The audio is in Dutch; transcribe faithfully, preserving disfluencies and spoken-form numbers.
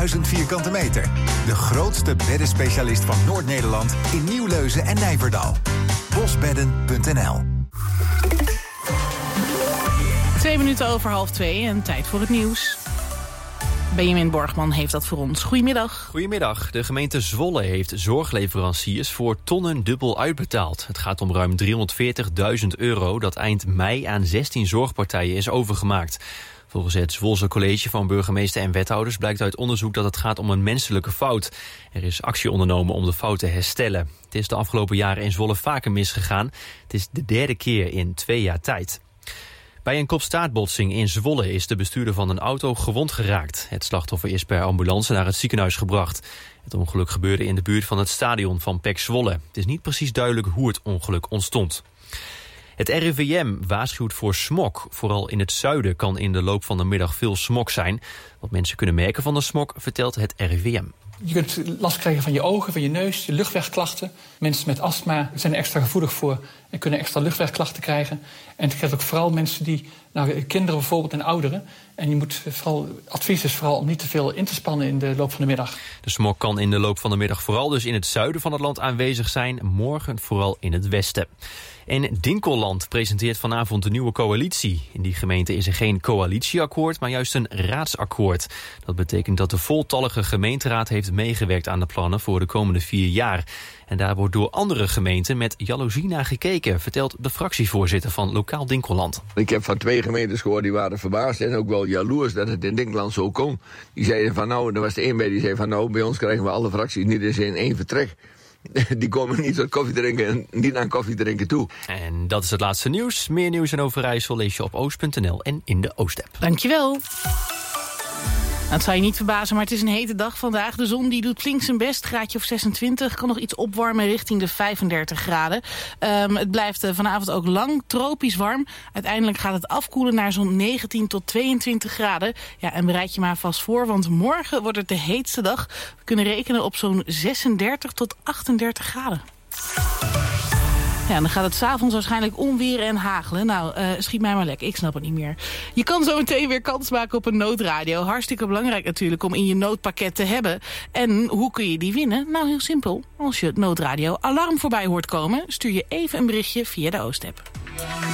duizend vierkante meter. De grootste beddenspecialist van Noord-Nederland in Nieuwleuzen en Nijverdal. bosbedden punt n l. Twee minuten over half twee en tijd voor het nieuws. Benjamin Borgman heeft dat voor ons. Goedemiddag. Goedemiddag. De gemeente Zwolle heeft zorgleveranciers voor tonnen dubbel uitbetaald. Het gaat om ruim driehonderdveertigduizend euro dat eind mei aan zestien zorgpartijen is overgemaakt. Volgens het Zwolse College van Burgemeester en Wethouders blijkt uit onderzoek dat het gaat om een menselijke fout. Er is actie ondernomen om de fout te herstellen. Het is de afgelopen jaren in Zwolle vaker misgegaan. Het is de derde keer in twee jaar tijd. Bij een kopstaartbotsing in Zwolle is de bestuurder van een auto gewond geraakt. Het slachtoffer is per ambulance naar het ziekenhuis gebracht. Het ongeluk gebeurde in de buurt van het stadion van P E C Zwolle. Het is niet precies duidelijk hoe het ongeluk ontstond. Het R I V M waarschuwt voor smog. Vooral in het zuiden kan in de loop van de middag veel smog zijn. Wat mensen kunnen merken van de smog, vertelt het R I V M. Je kunt last krijgen van je ogen, van je neus, je luchtwegklachten. Mensen met astma zijn er extra gevoelig voor en kunnen extra luchtwegklachten krijgen. En het geldt ook vooral mensen die, nou, kinderen bijvoorbeeld en ouderen. En je moet vooral, advies is vooral om niet te veel in te spannen in de loop van de middag. De smog kan in de loop van de middag vooral dus in het zuiden van het land aanwezig zijn. Morgen vooral in het westen. En Dinkeland presenteert vanavond de nieuwe coalitie. In die gemeente is er geen coalitieakkoord, maar juist een raadsakkoord. Dat betekent dat de voltallige gemeenteraad heeft meegewerkt aan de plannen voor de komende vier jaar. En daar wordt door andere gemeenten met jaloezie naar gekeken, vertelt de fractievoorzitter van Lokaal Dinkeland. Ik heb van twee gemeentes gehoord die waren verbaasd en ook wel jaloers dat het in Dinkeland zo kon. Die zeiden van nou, er was de een bij die zei van nou, bij ons krijgen we alle fracties niet eens in één vertrek. Die komen niet tot koffie drinken en niet aan koffie drinken toe. En dat is het laatste nieuws. Meer nieuws en Overijssel lees je op oost punt n l en in de Oost-app. Dankjewel. Nou, het zal je niet verbazen, maar het is een hete dag vandaag. De zon die doet flink zijn best, graadje of zesentwintig. Kan nog iets opwarmen richting de vijfendertig graden. Um, het blijft uh, vanavond ook lang tropisch warm. Uiteindelijk gaat het afkoelen naar zo'n negentien tot tweeëntwintig graden. Ja, en bereid je maar vast voor, want morgen wordt het de heetste dag. We kunnen rekenen op zo'n zesendertig tot achtendertig graden. Ja, dan gaat het 's avonds waarschijnlijk onweren en hagelen. Nou, uh, schiet mij maar lek, ik snap het niet meer. Je kan zo meteen weer kans maken op een noodradio. Hartstikke belangrijk natuurlijk om in je noodpakket te hebben. En hoe kun je die winnen? Nou, heel simpel. Als je het noodradio alarm voorbij hoort komen, stuur je even een berichtje via de Oost-app.